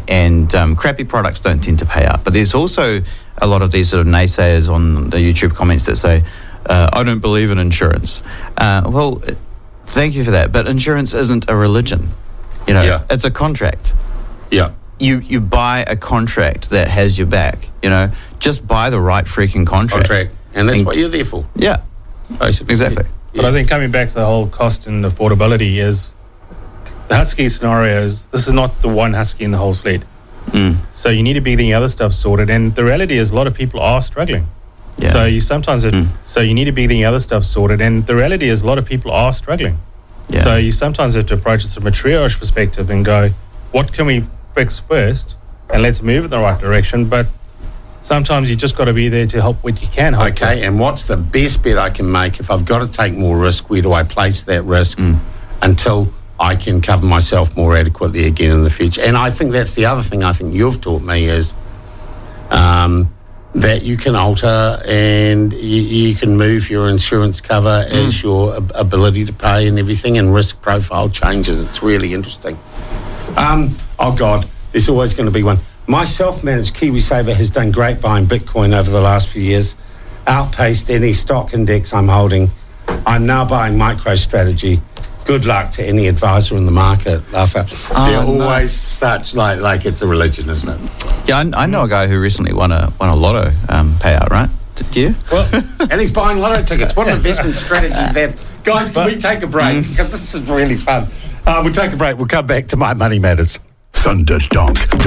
and crappy products don't tend to pay out. But there's also a lot of these sort of naysayers on the YouTube comments that say, I don't believe in insurance. Well, thank you for that. But insurance isn't a religion. It's a contract. Yeah. You buy a contract that has your back, Just buy the right freaking contract. And that's what you're there for. Yeah. Basically. Exactly. Yeah. But I think coming back to the whole cost and affordability is the Husky scenario this is not the one Husky in the whole fleet. So you need to be getting other stuff sorted. And the reality is a lot of people are struggling. Yeah. So you sometimes so you need to be getting other stuff sorted. And the reality is a lot of people are struggling. Yeah. So you sometimes have to approach this from a triage perspective and go, what can we fix first? And let's move in the right direction. But sometimes you just got to be there to help what you can help. Okay, and what's the best bet I can make if I've got to take more risk? Where do I place that risk until I can cover myself more adequately again in the future? And I think that's the other thing I think you've taught me is that you can alter and you can move your insurance cover as your ability to pay and everything, and risk profile changes. It's really interesting. Oh God, there's always going to be one. My self-managed KiwiSaver has done great buying Bitcoin over the last few years, outpaced any stock index I'm holding. I'm now buying MicroStrategy. Good luck to any advisor in the market. They're always such like it's a religion, isn't it? Yeah, I know a guy who recently won a lotto payout, right? Did you? Well, and he's buying lotto tickets. What an investment strategy that. Guys, can we take a break? Because this is really fun. We'll take a break. We'll come back to My Money Matters. Thunderdonk.